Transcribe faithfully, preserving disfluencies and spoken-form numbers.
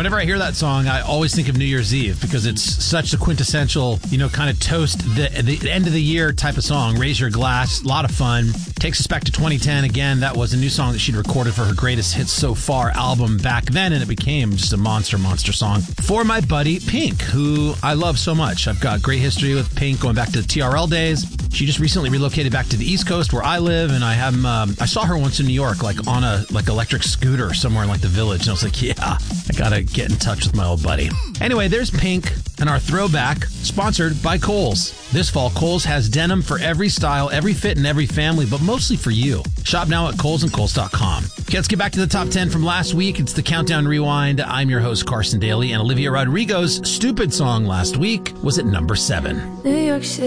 Whenever I hear that song, I always think of New Year's Eve because it's such a quintessential, you know, kind of toast the, the end of the year type of song. Raise your glass, a lot of fun. Takes us back to twenty ten. Again, that was a new song that she'd recorded for her Greatest Hits So Far album back then, and it became just a monster, monster song for my buddy Pink, who I love so much. I've got great history with Pink going back to the T R L days. She just recently relocated back to the East Coast where I live, and I have um, I saw her once in New York, like on a like electric scooter somewhere in like the Village, and I was like, yeah, I gotta get in touch with my old buddy. Anyway, there's Pink and our throwback, sponsored by Kohl's. This fall, Kohl's has denim for every style, every fit, and every family, but mostly for you. Shop now at Kohl's and Kohl's dot com. Okay, let's get back to the top ten from last week. It's the Countdown Rewind. I'm your host, Carson Daly, and Olivia Rodrigo's Stupid song last week was at number seven. New York City.